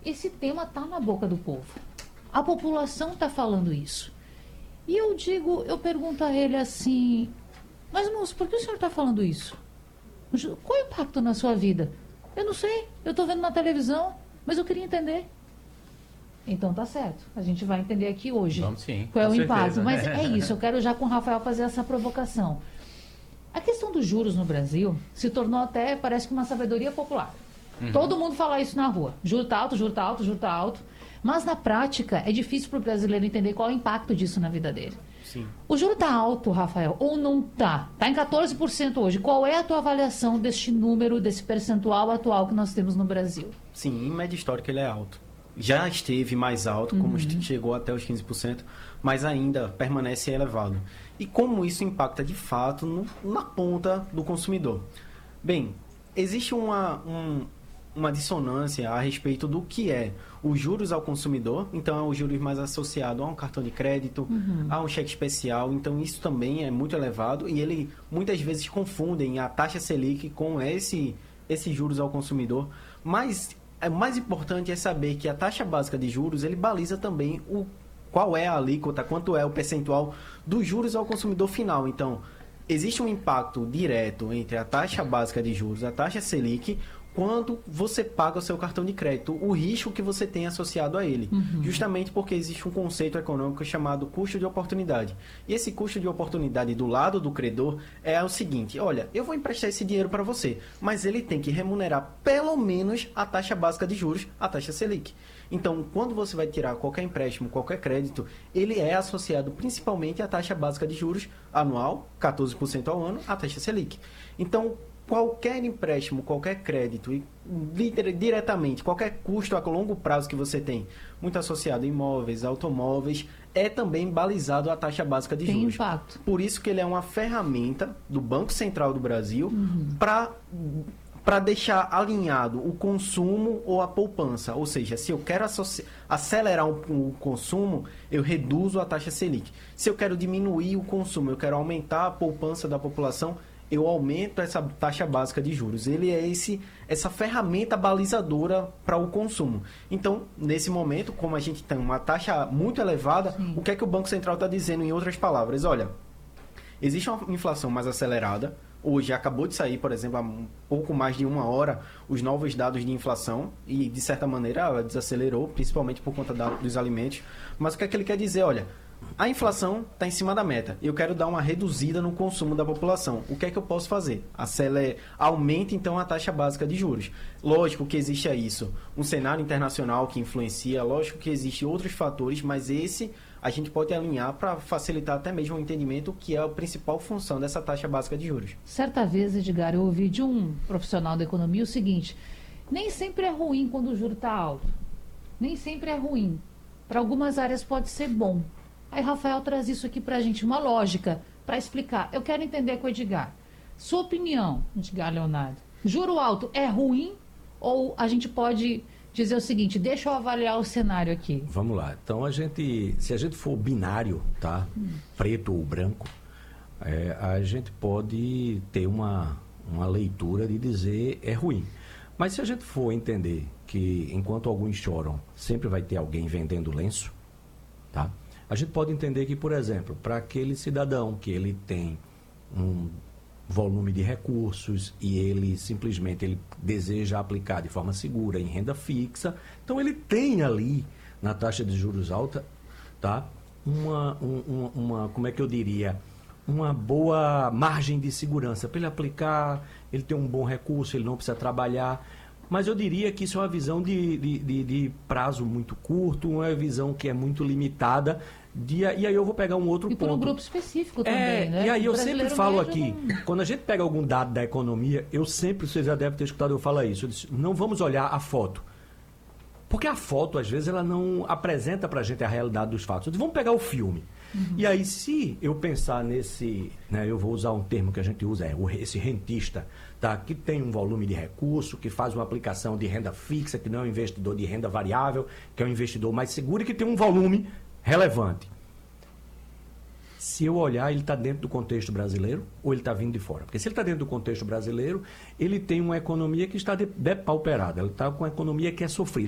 esse tema está na boca do povo. A população está falando isso. E eu pergunto a ele assim, mas moço, por que o senhor está falando isso? Qual é o impacto na sua vida? Eu não sei, eu estou vendo na televisão, mas eu queria entender. Então tá certo, a gente vai entender aqui hoje. Vamos sim, qual é o com impacto. certeza. Mas é isso, eu quero já com o Rafael fazer essa provocação. A questão dos juros no Brasil se tornou até, parece que uma sabedoria popular. Todo mundo fala isso na rua. Juro tá alto, juro tá alto, juro tá alto. Mas na prática é difícil para o brasileiro entender qual é o impacto disso na vida dele. Sim. O juro tá alto, Rafael, ou não tá? Tá em 14% hoje. Qual é a tua avaliação deste número, desse percentual atual que nós temos no Brasil? Sim, em média histórica ele é alto. Já esteve mais alto, como chegou até os 15%, mas ainda permanece elevado. E como isso impacta de fato na ponta do consumidor? Bem, existe uma dissonância a respeito do que é os juros ao consumidor. Então, é os juros mais associados a um cartão de crédito, a um cheque especial. Então, isso também é muito elevado e ele muitas vezes confundem a taxa Selic com esses juros ao consumidor. Mas o mais importante é saber que a taxa básica de juros, ele baliza também qual é a alíquota, quanto é o percentual dos juros ao consumidor final. Então, existe um impacto direto entre a taxa básica de juros, a taxa Selic, quando você paga o seu cartão de crédito, o risco que você tem associado a ele. Justamente porque existe um conceito econômico chamado custo de oportunidade. E esse custo de oportunidade do lado do credor é o seguinte: olha, eu vou emprestar esse dinheiro para você, mas ele tem que remunerar pelo menos a taxa básica de juros, a taxa Selic. Então, quando você vai tirar qualquer empréstimo, qualquer crédito, ele é associado principalmente à taxa básica de juros anual, 14% ao ano, a taxa Selic. Então, qualquer empréstimo, qualquer crédito, e diretamente, qualquer custo a longo prazo que você tem, muito associado a imóveis, automóveis, é também balizado à taxa básica de juros. Tem impacto. Por isso que ele é uma ferramenta do Banco Central do Brasil para deixar alinhado o consumo ou a poupança. Ou seja, se eu quero acelerar o consumo, eu reduzo a taxa Selic. Se eu quero diminuir o consumo, eu quero aumentar a poupança da população, eu aumento essa taxa básica de juros. Ele é essa ferramenta balizadora para o consumo. Então, nesse momento, como a gente tem uma taxa muito elevada, o que é que o Banco Central está dizendo em outras palavras? Olha, existe uma inflação mais acelerada. Hoje acabou de sair, por exemplo, há um pouco mais de uma hora, os novos dados de inflação e, de certa maneira, ela desacelerou, principalmente por conta dos alimentos. Mas o que é que ele quer dizer? Olha, a inflação está em cima da meta. Eu quero dar uma reduzida no consumo da população. O que é que eu posso fazer? Aumente, então, a taxa básica de juros. Lógico que existe isso, um cenário internacional que influencia, lógico que existem outros fatores, mas esse a gente pode alinhar para facilitar até mesmo o entendimento que é a principal função dessa taxa básica de juros. Certa vez, Edgar, eu ouvi de um profissional da economia o seguinte: nem sempre é ruim quando o juro está alto. Nem sempre é ruim. Para algumas áreas pode ser bom. Aí Rafael traz isso aqui para a gente, uma lógica para explicar. Eu quero entender com o Edgar. Sua opinião, Edgar Leonardo, juro alto é ruim ou a gente pode dizer o seguinte: deixa eu avaliar o cenário aqui? Vamos lá. Então, se a gente for binário, tá? Preto ou branco, a gente pode ter uma leitura de dizer é ruim. Mas se a gente for entender que enquanto alguns choram, sempre vai ter alguém vendendo lenço, tá? A gente pode entender que, por exemplo, para aquele cidadão que ele tem um volume de recursos e ele simplesmente deseja aplicar de forma segura em renda fixa, então ele tem ali na taxa de juros alta, tá? Como é que eu diria? Uma boa margem de segurança para ele aplicar, ele tem um bom recurso, ele não precisa trabalhar. Mas eu diria que isso é uma visão de prazo muito curto, uma visão que é muito limitada. E aí eu vou pegar um outro ponto. E por um grupo específico também, né? E aí eu sempre falo aqui, quando a gente pega algum dado da economia, vocês já devem ter escutado eu falar isso. Eu disse, não vamos olhar a foto. Porque a foto, às vezes, ela não apresenta pra gente a realidade dos fatos. Eu disse, vamos pegar o filme. E aí, se eu pensar nesse, né, eu vou usar um termo que a gente usa, esse rentista, tá, que tem um volume de recurso, que faz uma aplicação de renda fixa, que não é um investidor de renda variável, que é um investidor mais seguro e que tem um volume relevante. Se eu olhar, ele está dentro do contexto brasileiro ou ele está vindo de fora? Porque se ele está dentro do contexto brasileiro, ele tem uma economia que está depauperada, ele está com uma economia que é sofrida.